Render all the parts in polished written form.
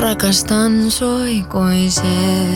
Rakastan sua ikuisesti.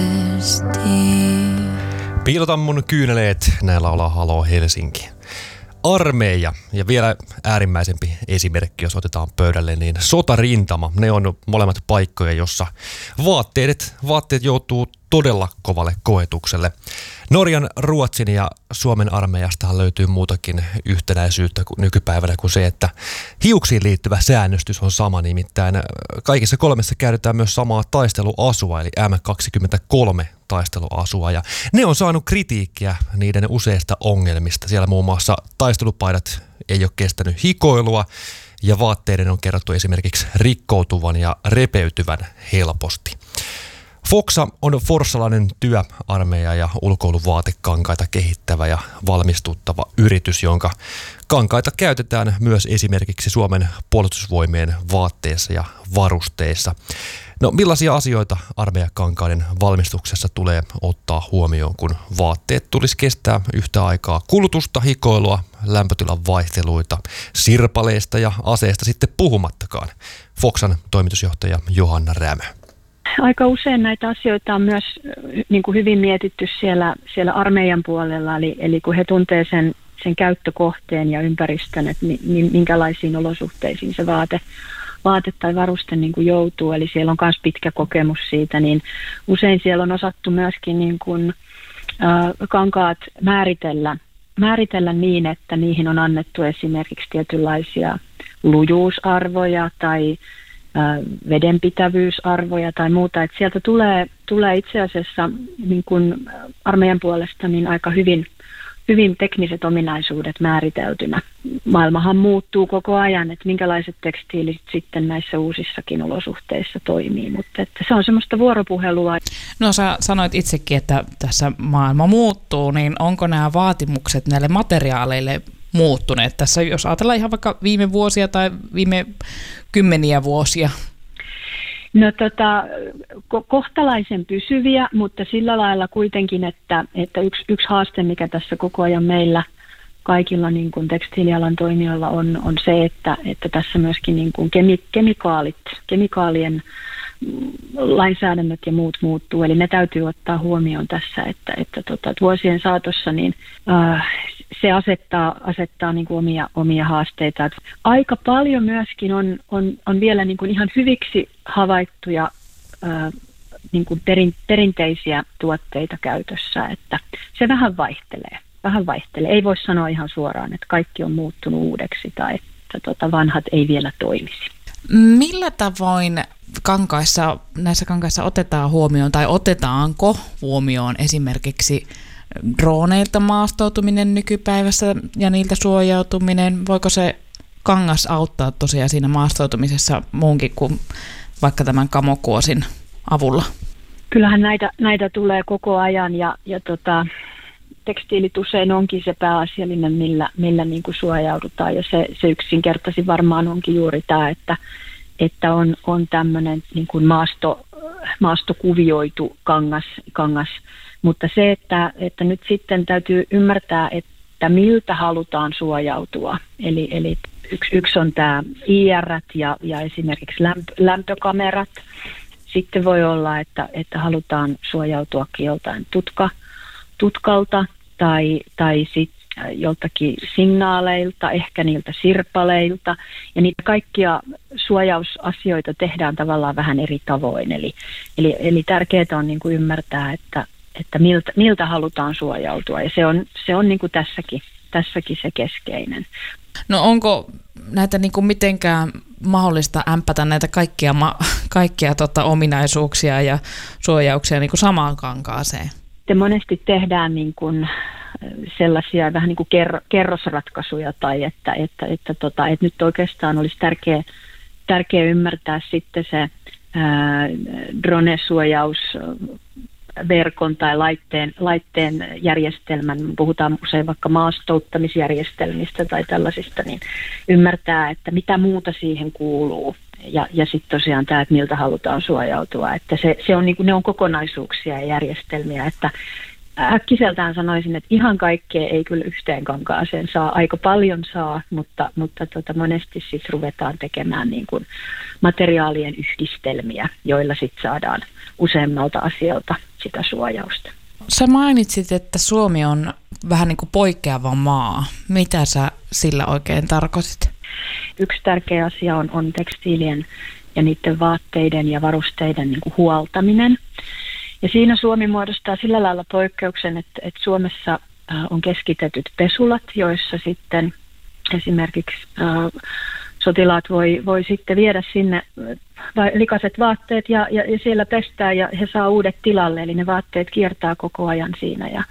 Piilotan mun kyyneleet, näin laulaa Haloo Helsinki. Armeija ja vielä äärimmäisempi esimerkki, jos otetaan pöydälle, niin sotarintama. Ne on molemmat paikkoja, jossa vaatteet joutuu todella kovalle koetukselle. Norjan, Ruotsin ja Suomen armeijastahan löytyy muutakin yhtenäisyyttä nykypäivänä kuin se, että hiuksiin liittyvä säännöstys on sama. Nimittäin kaikissa kolmessa käytetään myös samaa taisteluasua, eli M23 taisteluasua. Ja ne on saanut kritiikkiä niiden useista ongelmista. Siellä muun muassa taistelupaidat ei ole kestänyt hikoilua ja vaatteiden on kerrottu esimerkiksi rikkoutuvan ja repeytyvän helposti. Foxa on forssalainen työarmeija ja ulkoiluvaatekankaita kehittävä ja valmistuttava yritys, jonka kankaita käytetään myös esimerkiksi Suomen puolustusvoimien vaatteissa ja varusteissa. No, millaisia asioita armeijakankaiden valmistuksessa tulee ottaa huomioon, kun vaatteet tulisi kestää yhtä aikaa kulutusta, hikoilua, lämpötilan vaihteluita, sirpaleista ja aseista sitten puhumattakaan? Foxan toimitusjohtaja Johanna Rämö. Aika usein näitä asioita on myös niin kuin hyvin mietitty siellä armeijan puolella, eli kun he tuntee sen käyttökohteen ja ympäristön, että minkälaisiin olosuhteisiin se vaate tai varuste niin kuin joutuu, eli siellä on myös pitkä kokemus siitä, niin usein siellä on osattu myöskin niin kuin, kankaat määritellä niin, että niihin on annettu esimerkiksi tietynlaisia lujuusarvoja tai vedenpitävyysarvoja tai muuta, että sieltä tulee itse asiassa niin kuin armeijan puolesta niin aika hyvin tekniset ominaisuudet määriteltynä. Maailmahan muuttuu koko ajan, että minkälaiset tekstiilit sitten näissä uusissakin olosuhteissa toimii, mutta että se on semmoista vuoropuhelua. No, sä sanoit itsekin, että tässä maailma muuttuu, niin onko nämä vaatimukset näille materiaaleille muuttuneet tässä, jos ajatellaan ihan vaikka viime vuosia tai viime kymmeniä vuosia? No kohtalaisen pysyviä, mutta sillä lailla kuitenkin, että yksi haaste, mikä tässä koko ajan meillä kaikilla niin kuin tekstiilialan toimijoilla on se, että tässä myöskin niin kuin kemikaalien lainsäädännöt ja muut muuttuu, eli ne täytyy ottaa huomioon tässä, että vuosien saatossa niin se asettaa niin kuin omia haasteita. Et aika paljon myöskin on vielä niin kuin ihan hyviksi havaittuja niin kuin perinteisiä tuotteita käytössä, että se vähän vaihtelee. Ei voi sanoa ihan suoraan, että kaikki on muuttunut uudeksi tai että vanhat ei vielä toimisi. Millä tavoin näissä kankaissa otetaan huomioon tai otetaanko huomioon esimerkiksi droneilta maastoutuminen nykypäivässä ja niiltä suojautuminen? Voiko se kangas auttaa tosiaan siinä maastoutumisessa muunkin kuin vaikka tämän kamokuosin avulla? Kyllähän näitä tulee koko ajan ja tekstiilit usein onkin se pääasiallinen, millä niin kuin suojaudutaan, ja se yksinkertaisin varmaan onkin juuri tämä, että on tämmöinen niin kuin maastokuvioitu kangas, mutta se, että nyt sitten täytyy ymmärtää, että miltä halutaan suojautua, eli yksi on tämä IR ja esimerkiksi lämpökamerat. Sitten voi olla, että halutaan suojautuakin joltain tutkalta tai sitten joltakin signaaleilta, ehkä niiltä sirpaleilta. Ja niitä kaikkia suojausasioita tehdään tavallaan vähän eri tavoin. Eli tärkeää on niin kuin ymmärtää, että miltä halutaan suojautua. Ja se on niin kuin tässäkin se keskeinen. No, onko näitä niin kuin mitenkään mahdollista ämpätä näitä kaikkia ominaisuuksia ja suojauksia niin kuin samaan kankaaseen? Monesti tehdään niin kuin sellaisia vähän niin kuin kerrosratkaisuja tai että nyt oikeastaan olisi tärkeä ymmärtää sitten se drone-suojausverkon tai laitteen järjestelmän, puhutaan usein vaikka maastouttamisjärjestelmistä tai tällaisista, niin ymmärtää, että mitä muuta siihen kuuluu. Ja sitten tosiaan tämä, että miltä halutaan suojautua, että se on niin kuin, ne on kokonaisuuksia ja järjestelmiä, että äkkiseltään sanoisin, että ihan kaikkea ei kyllä yhteen kankaaseen saa. Aika paljon saa, mutta monesti sitten ruvetaan tekemään niin kuin materiaalien yhdistelmiä, joilla sitten saadaan useammalta asialta sitä suojausta. Sä mainitsit, että Suomi on vähän niin kuin poikkeava maa. Mitä sä sillä oikein tarkoitit? Yksi tärkeä asia on tekstiilien ja niiden vaatteiden ja varusteiden niin kuin huoltaminen. Ja siinä Suomi muodostaa sillä lailla poikkeuksen, että Suomessa on keskitetyt pesulat, joissa sitten esimerkiksi sotilaat voi sitten viedä sinne likaiset vaatteet ja siellä pestää ja he saa uudet tilalle, eli ne vaatteet kiertää koko ajan siinä.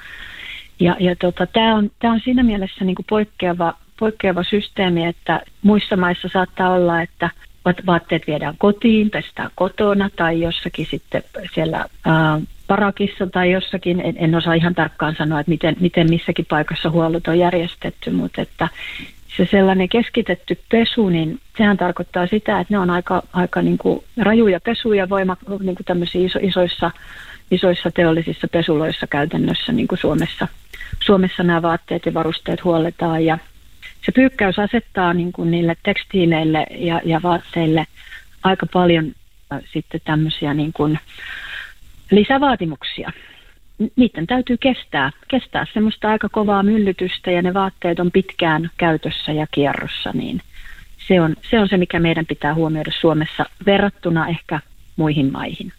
Tämä on siinä mielessä niin kuin poikkeava systeemi, että muissa maissa saattaa olla, että vaatteet viedään kotiin, pestään kotona tai jossakin sitten siellä parakissa tai jossakin. En osaa ihan tarkkaan sanoa, että miten missäkin paikassa huollot on järjestetty, mutta että se sellainen keskitetty pesu, niin sehän tarkoittaa sitä, että ne on aika niin kuin rajuja pesuja, niin kuin tämmöisissä isoissa teollisissa pesuloissa käytännössä, niin kuin Suomessa nämä vaatteet ja varusteet huolletaan. Ja se pyykkäys asettaa niin kuin niille tekstiileille ja vaatteille aika paljon sitten tämmöisiä niin kuin lisävaatimuksia. Niiden täytyy kestää semmoista aika kovaa myllytystä ja ne vaatteet on pitkään käytössä ja kierrossa, niin se on se, mikä meidän pitää huomioida Suomessa verrattuna ehkä muihin maihin.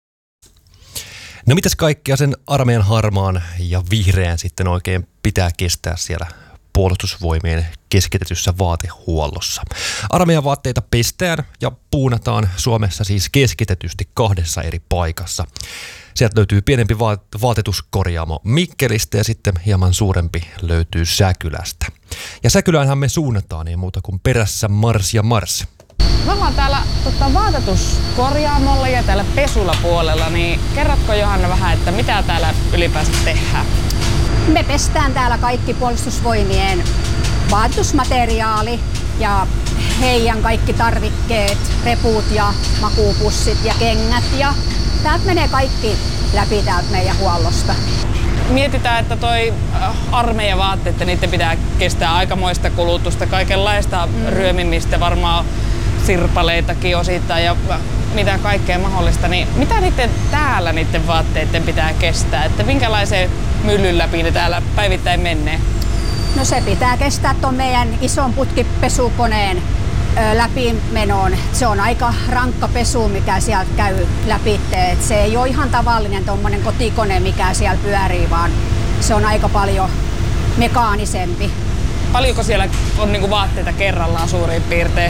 No mitäs kaikkea sen armeijan harmaan ja vihreän sitten oikein pitää kestää siellä puolustusvoimien keskitetyssä vaatehuollossa? Armeijan vaatteita pestään ja puunataan Suomessa siis keskitetysti 2 eri paikassa. Sieltä löytyy pienempi vaatetuskorjaamo Mikkelistä ja sitten hieman suurempi löytyy Säkylästä. Ja Säkyläänhän me suunnataan niin muuta kuin perässä mars ja mars. Me ollaan täällä vaatetuskorjaamolla ja täällä pesulapuolella, niin kerrotko Johanna vähän, että mitä täällä ylipäänsä tehdään? Me pestään täällä kaikki puolustusvoimien vaatetusmateriaali ja heidän kaikki tarvikkeet, reput ja makuupussit ja kengät ja täältä menee kaikki läpi täältä meidän huollosta. Mietitään, että toi armeijavaatteet, niiden pitää kestää aikamoista kulutusta, kaikenlaista ryömimistä, varmaan sirpaleitakin osittain ja mitä kaikkea mahdollista. Niin mitä niiden vaatteiden pitää kestää? Että minkälaisen myllyn läpi ne täällä päivittäin menee? No se pitää kestää tuon meidän ison putkipesukoneen läpimenoon. Se on aika rankka pesu, mikä sieltä käy läpi. Et se ei ole ihan tavallinen tommonen kotikone, mikä siellä pyörii, vaan se on aika paljon mekaanisempi. Paljonko siellä on niinku vaatteita kerrallaan suurin piirtein?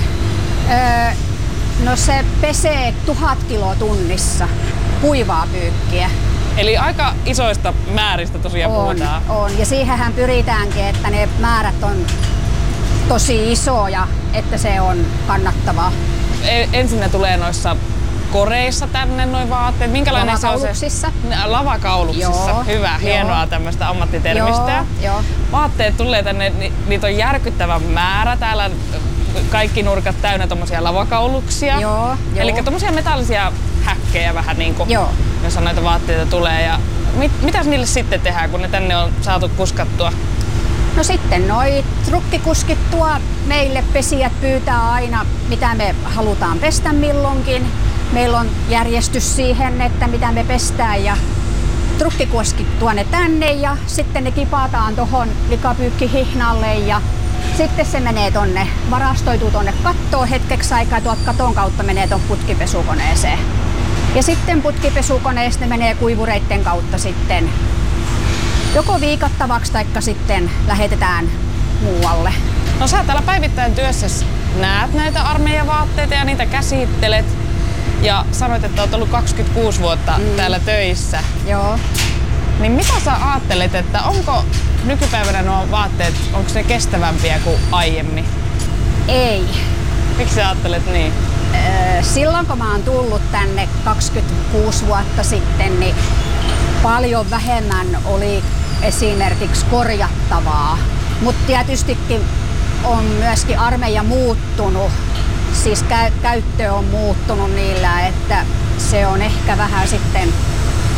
No se pesee 1000 kiloa tunnissa kuivaa pyykkiä. Eli aika isoista määristä tosiaan puhutaan. On, ja siihenhän pyritäänkin, että ne määrät on tosi isoja, että se on kannattavaa. Ensin tulee noissa koreissa tänne noin vaatteet. Minkälainen se on se? Lavakauluksissa. Joo, hyvä, hienoa tämmöistä ammattitermistöä. Joo. Vaatteet tulee tänne, niitä on järkyttävä määrä. Täällä kaikki nurkat täynnä tommosia lavakauluksia. Joo. Eli tommosia metallisia häkkejä vähän niinku, jos on näitä vaatteita tulee. Ja mitäs niille sitten tehdään, kun ne tänne on saatu kuskattua? No sitten noi trukkikuskit tuo meille, pesijät pyytää aina, mitä me halutaan pestä milloinkin. Meillä on järjestys siihen, että mitä me pestään ja trukkikuskit tuo ne tänne ja sitten ne kipataan tohon likapyykkihihnalle ja sitten se menee tonne, varastoituu tonne kattoon hetkeksi aikaa, tuolta katon kautta menee ton putkipesukoneeseen. Ja sitten putkipesukoneesta ne menee kuivureitten kautta sitten joko viikattavaksi taikka sitten lähetetään muualle. No sä täällä päivittäin työssä näet näitä armeijavaatteita ja niitä käsittelet. Ja sanoit, että olet ollut 26 vuotta täällä töissä. Joo. Niin mitä sä ajattelet, että onko nykypäivänä nuo vaatteet, onko ne kestävämpiä kuin aiemmin? Ei. Miksi sä ajattelet niin? Silloin kun mä oon tullut tänne 26 vuotta sitten, niin paljon vähemmän oli esimerkiksi korjattavaa. Mutta tietystikin on myöskin armeija muuttunut. Siis käyttö on muuttunut niillä, että se on ehkä vähän sitten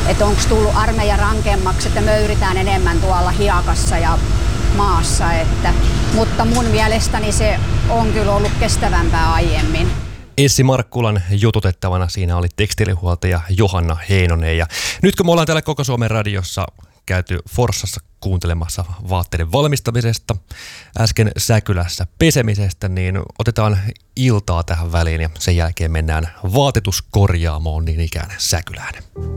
että onko tullut armeija rankemmaksi, että me yritetään enemmän tuolla hiekassa ja maassa. Mutta mun mielestäni se on kyllä ollut kestävämpää aiemmin. Essi Markkulan jututettavana siinä oli tekstiilihuoltaja Johanna Heinonen. Ja nyt kun me ollaan täällä Koko Suomen radiossa käyty Forssassa kuuntelemassa vaatteiden valmistamisesta, äsken Säkylässä pesemisestä, niin otetaan iltaa tähän väliin ja sen jälkeen mennään vaatetuskorjaamoon niin ikään Säkylään.